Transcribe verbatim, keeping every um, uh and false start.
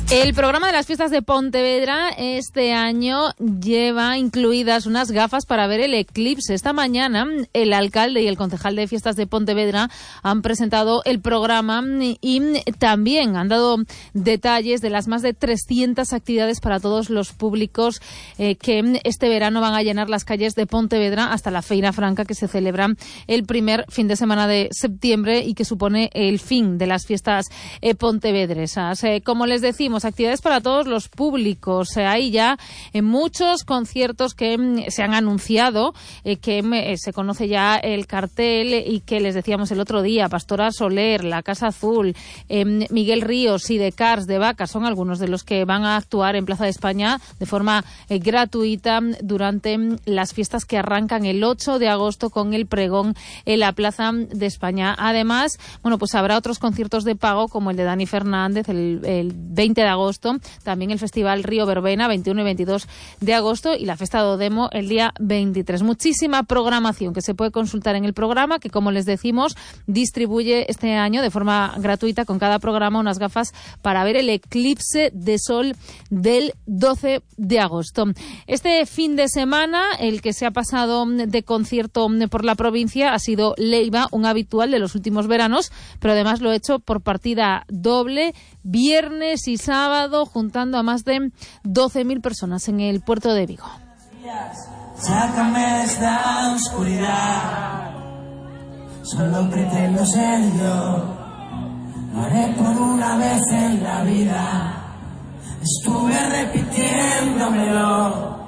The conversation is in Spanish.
El programa de las fiestas de Pontevedra este año lleva incluidas unas gafas para ver el eclipse. Esta mañana el alcalde y el concejal de fiestas de Pontevedra han presentado el programa y también han dado detalles de las más de trescientas actividades para todos los públicos eh, que este verano van a llenar las calles de Pontevedra hasta la Feira Franca, que se celebra el primer fin de semana de septiembre y que supone el fin de las fiestas eh, pontevedresas. Eh, como les decimos, actividades para todos los públicos. Eh, hay ya eh, muchos conciertos que mm, se han anunciado, eh, que eh, se conoce ya el cartel y que les decíamos el otro día. Pastora Soler, La Casa Azul, eh, Miguel Ríos y de Cars de Vaca son algunos de los que van a actuar en Plaza de España de forma eh, gratuita durante mm, las fiestas que arrancan el ocho de agosto con el pregón en la Plaza de España. Además, bueno, pues habrá otros conciertos de pago como el de Dani Fernández el, el veinte de agosto, también el Festival Río Verbena veintiuno y veintidós de agosto y la Festa do Demo el día veintitrés. Muchísima programación que se puede consultar en el programa, que como les decimos distribuye este año de forma gratuita con cada programa unas gafas para ver el eclipse de sol del doce de agosto. Este fin de semana el que se ha pasado de concierto por la provincia ha sido Leiva, un habitual de los últimos veranos, pero además lo he hecho por partida doble, viernes y sábado, juntando a más de doce mil personas en el puerto de Vigo. Sácame de esta oscuridad, solo pretendo ser yo, lo haré por una vez en la vida, estuve repitiéndomelo.